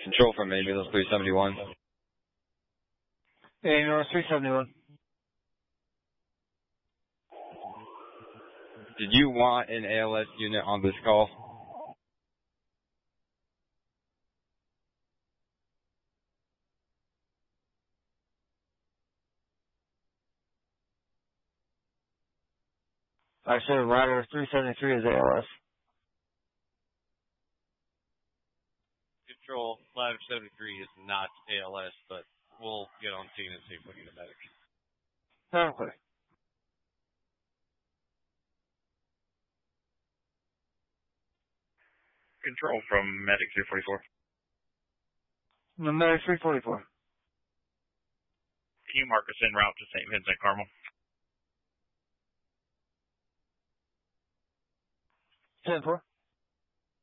Control from ambulance 371. Ambulance 371. Did you want an ALS unit on this call? I said Rider 373 is ALS. Control, Ladder 73 is not ALS, but we'll get on scene and see if we can get a medic. Okay. Control from Medic 344. Medic 344. Can you mark us en route to St. Vincent Carmel? 10-4.